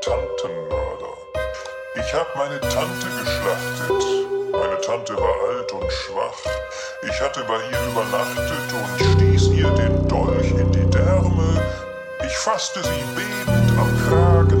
Tantenmörder. Ich hab meine Tante geschlachtet. Meine Tante war alt und schwach. Ich hatte bei ihr übernachtet und stieß ihr den Dolch in die Därme. Ich fasste sie bebend am Kragen